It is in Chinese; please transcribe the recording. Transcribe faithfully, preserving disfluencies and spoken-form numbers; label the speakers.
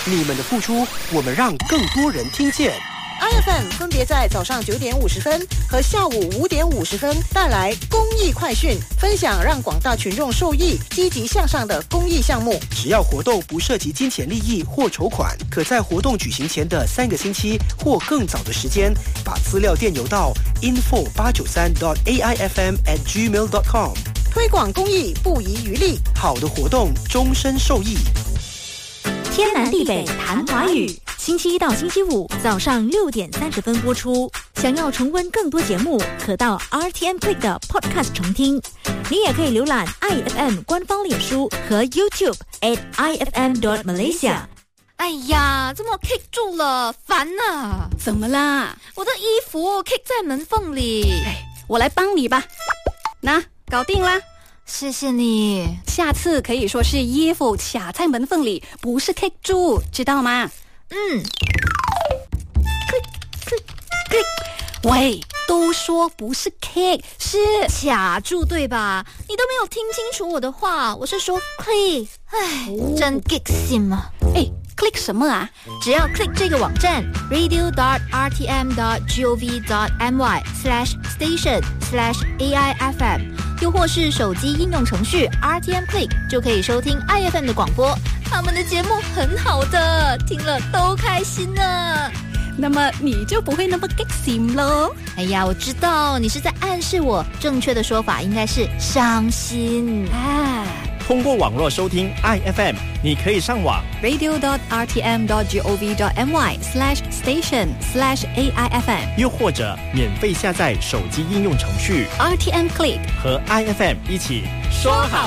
Speaker 1: 你们的付出，我们让更多人听见。
Speaker 2: I F M 分别在早上九点五十分和下午五点五十分带来公益快讯，分享让广大群众受益、积极向上的公益项目。
Speaker 1: 只要活动不涉及金钱利益或筹款，可在活动举行前的三个星期或更早的时间，把资料电邮到 info 八九三 dot a i f m at gmail dot com。
Speaker 2: 推广公益不遗余力，
Speaker 1: 好的活动终身受益。
Speaker 3: 天南地北谈华语，星期一到星期五早上六点三十分播出。想要重温更多节目，可到 R T M Click 的 Podcast 重听。你也可以浏览 I F M 官方脸书和 YouTube at I F M dot Malaysia。
Speaker 4: 哎呀，怎么 kick 住了？烦啊！
Speaker 5: 怎么啦？
Speaker 4: 我的衣服 kick 在门缝里。
Speaker 5: 哎，我来帮你吧。那，搞定啦。
Speaker 4: 谢谢你。
Speaker 5: 下次可以说是衣服卡在门缝里，不是 kick 住，知道吗？
Speaker 4: 嗯。
Speaker 5: click click click。喂，都说不是 kick， 是
Speaker 4: 卡住对吧？你都没有听清楚我的话，我是说 click。唉，哦、真 kick 心啊！
Speaker 5: 哎。click 什么啊？
Speaker 4: 只要 click 这个网站 radio dot r t m dot gov dot my slash station slash a i f m， 又或是手机应用程序 R T M Click 就可以收听 I F M 的广播。他们的节目很好的，听了都开心呢。
Speaker 5: 那么你就不会那么 kick 心咯。
Speaker 4: 哎呀，我知道你是在暗示我，正确的说法应该是伤心
Speaker 5: 啊。
Speaker 6: 通过网络收听 I F M， 你可以上网
Speaker 5: radio dot r t m dot gov dot my slash station slash a i f m，
Speaker 6: 又或者免费下载手机应用程序
Speaker 5: R T M Click
Speaker 6: 和 I F M 一起说好。